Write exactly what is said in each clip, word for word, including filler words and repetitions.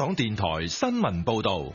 港電台新聞報道。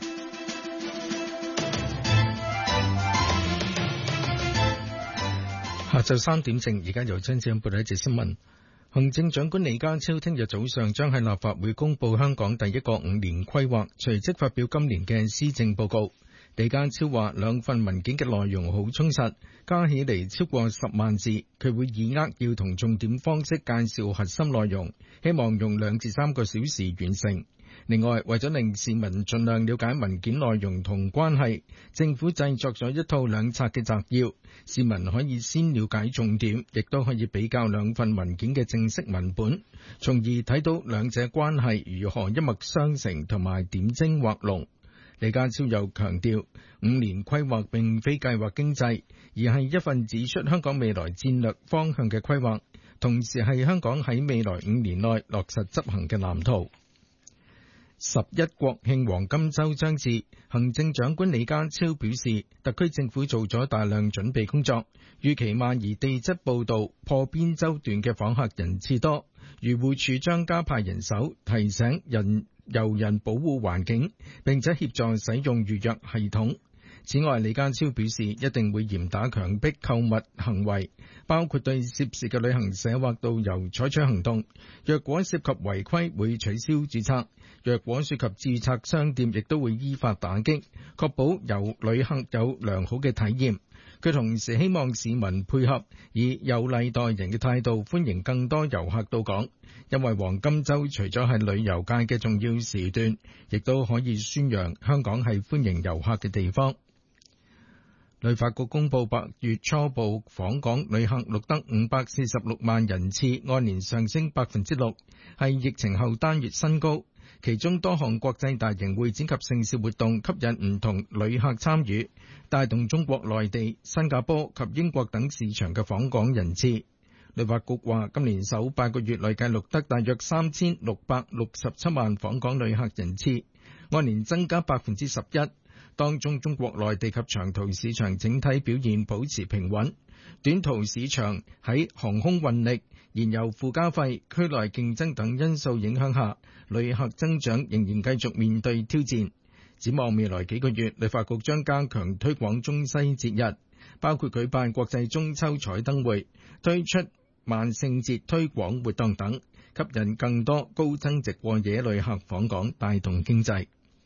下晝三點正，而家由張志恩報道一節新聞。行政長官李家超聽日早上將喺立法會公布香港第一個五年規劃，隨即發表今年嘅施政報告。李家超話兩份文件嘅內容好充實，加起嚟超過十萬字，佢會以扼要同重點方式介紹核心內容，希望用兩至三個小時完成。另外，為咗令市民盡量了解文件內容同關係，政府製作咗一套兩冊嘅摘要，市民可以先了解重點，亦都可以比較兩份文件嘅正式文本，從而睇到兩者關係如何一脈相承同埋點睛畫龍。李家超又強調，五年規劃並非計劃經濟，而係一份指出香港未來戰略方向嘅規劃，同時係香港喺未來五年內落實執行嘅藍圖。十一國慶黃金週將至，行政長官李家超表示，特區政府做咗大量準備工作，預期萬宜地質步道破邊洲段嘅訪客人次多，漁護署將加派人手提醒人遊人保護環境，並且協助使用預約系統。此外，李家超表示一定會嚴打強迫購物行為，包括對涉事嘅旅行社或導遊採取行動。若果涉及違規，會取消註冊；若果涉及註冊商店，亦都會依法打擊，確保由旅客有良好嘅體驗。佢同時希望市民配合，以有禮待人嘅態度歡迎更多遊客到港，因為黃金週除咗係旅遊界嘅重要時段，亦都可以宣揚香港係歡迎遊客嘅地方。旅發局公布八月初步訪港旅客錄得五百四十六萬人次，按年上升百分之六，係疫情後單月新高。其中多項國際大型會展及盛事活動吸引唔同旅客參與，帶動中國內地、新加坡及英國等市場嘅訪港人次。旅發局話，今年首八個月累計錄得大約三千六百六十七萬訪港旅客人次，按年增加百分之十一。當中中國內地及長途市場整體表現保持平穩，短途市場喺航空運力、燃油附加費、區內競爭等因素影響下，旅客增長仍然繼續面對挑戰。展望未來幾個月，旅發局將加強推廣中西節日，包括舉辦國際中秋彩燈會、推出萬聖節推廣活動等，吸引更多高增值過夜旅客訪港，帶動經濟。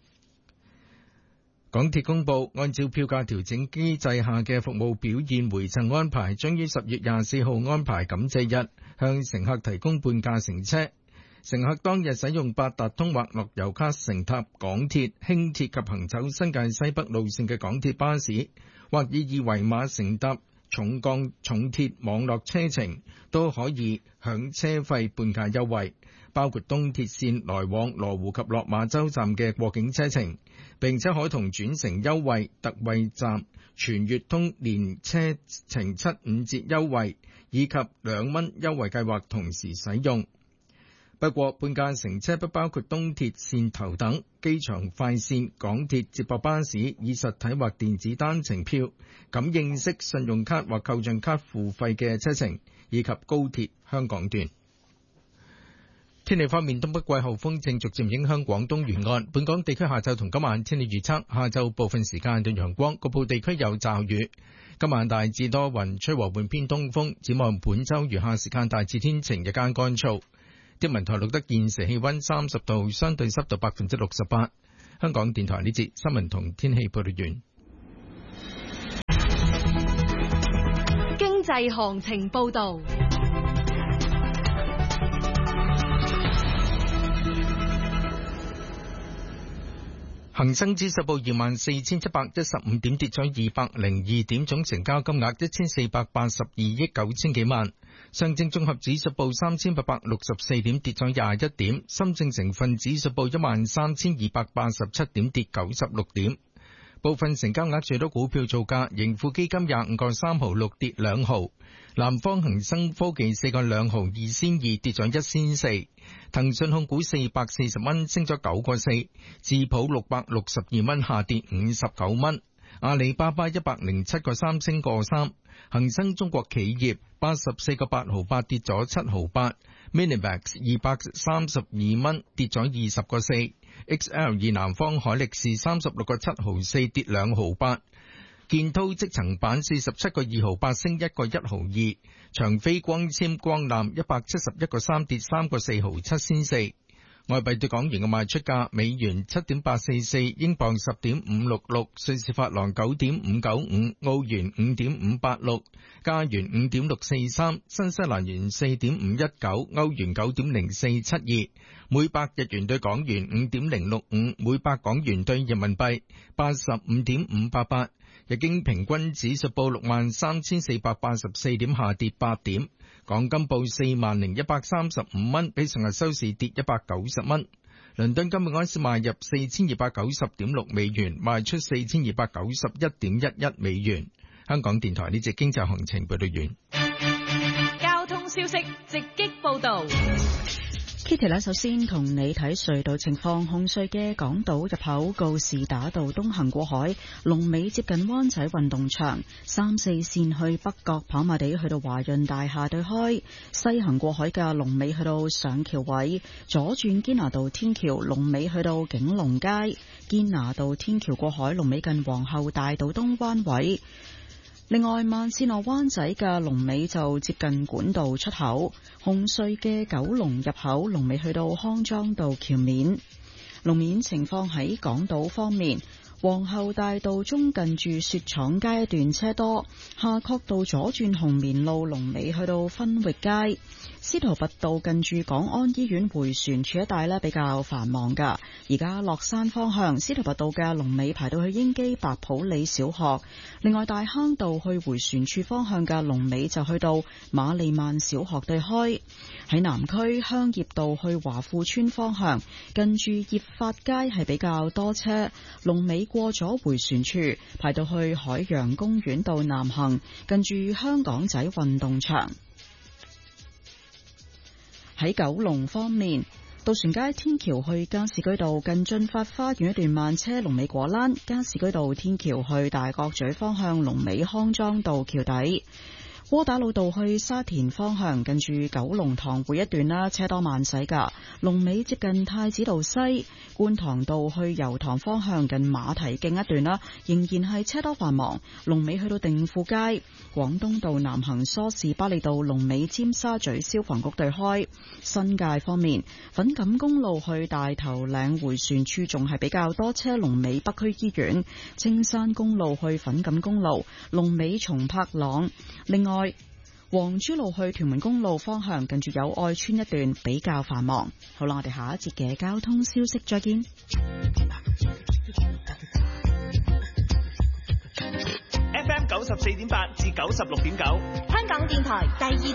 港鐵公佈，按照票價調整機制下嘅服務表現回贈安排，將於十月廿四號安排感謝日，向乘客提供半價乘車。乘客當日使用八達通或樂悠卡乘搭港鐵、輕鐵及行走新界西北路線嘅港鐵巴士，或以二維碼乘搭重鋼重鐵網絡車程，都可以享車費半價優惠，包括東鐵線來往羅湖及落馬洲站嘅過境車程，並且可同轉乘優惠特惠站全月通年車程七五折優惠以及兩蚊優惠計劃同時使用。不過，半價乘車不包括東鐵線頭等、機場快線、港鐵接駁巴士以實體或電子單程票、感應式信用卡或購進卡付費嘅車程，以及高鐵香港段。天氣方面，東北季候風正逐漸影響廣東沿岸。本港地區下晝同今晚天氣預測：下晝部分時間對陽光，局部地區有驟雨。今晚大致多雲，吹和緩偏東風。展望本週餘下時間大致天晴，日間乾燥。天文台錄得現時氣溫三十度，相對濕度百分之六十八。香港電台呢節新聞同天氣報道完。 經濟行情報道。 恒生指數報二萬四千七百一十五點，跌咗二百零二點，總成交金額一千四百八十二億九千幾萬。上證綜合指數報三千八百六十四點，跌咗廿一點。深證成分指數報一萬三千二百八十七點，跌九十六點。部分成交額最多股票造價，盈富基金廿五個三毫六跌兩毫，南方恒生科技四個兩毫二仙二跌咗一仙四，騰訊控股四百四十蚊升咗九個四，智普六百六十二蚊下跌五十九蚊，阿里巴巴一百零七個三升個三，恒生中國企業八十四個八毫八跌咗七毫八，Minimax 二百三十二蚊跌咗二十個四， X L 二南方海力士三十六個七毫四跌兩毫八。建滔積層板四十七個二毫八升一個一毫二。長飛光纖光纜一百七十一個三跌三個四毫七仙四。外幣對港元嘅賣出價：美元七點八四四，英鎊十點五六六，瑞士法郎九點五九五，澳元五點五八六，加元五點六四三，新西蘭元四點五一九，歐元九點零四七二，每百日元對港元五點零六五，每百港元對人民幣八十五點五八八。日經平均指數報六萬三千四百八十四點，下跌八點。港金報四萬零一百三十五蚊，比上日收市跌一百九十蚊。倫敦金每盎司賣入四千二百九十點六美元，賣出四千二百九十一點一一美元。香港電台呢節經濟行情報道完。 交通消息直擊報道。 Kitty 呢，首先同你睇隧道情況。紅隧嘅港島入口告士打道東行過海，龍尾接近灣仔運動場；三四線去北角跑馬地去到華潤大廈對開，西行過海嘅龍尾去到上橋位，左轉堅拿道天橋龍尾去到景隆街，堅拿道天橋過海龍尾近皇后大道東灣位。另外，慢線落灣仔嘅龍尾就接近管道出口，紅隧嘅九龍入口龍尾去到康莊道橋面。路面情況喺港島方面，皇后大道中近住雪廠街一段車多，夏慤道左轉紅棉路龍尾去到分域街。司徒拔道近住港安醫院迴旋處一帶呢比較繁忙噶，而家落山方向司徒拔道嘅龍尾排到去英基白普理小學，另外大坑道去迴旋處方向嘅龍尾就去到馬利曼小學對開。喺南區香葉道去華富村方向，近住葉發街係比較多車，龍尾過咗迴旋處排到去海洋公園道南行，近住香港仔運動場。喺九龍方面，渡船街天橋去加士居道近駿發花園一段慢車，龍尾果欄；加士居道天橋去大角咀方向，龍尾康莊道橋底。窩打老道去沙田方向，近住九龍塘會一段啦，車多慢駛噶。龍尾接近太子道西，觀塘道去油塘方向，近馬蹄徑一段啦，仍然係車多繁忙。龍尾去到定富街。廣東道南行梳士巴利道龍尾尖沙咀消防局對開。新界方面，粉錦公路去大頭嶺迴旋處仲係比較多車，龍尾北區醫院。青山公路去粉錦公路龍尾松柏塱。另外，黃珠路去屯門公路方向，近住友愛村一段比較繁忙。好啦，我哋下一節嘅交通消息再見。 F M 九十四點八至九十六點九， 香港電台第二。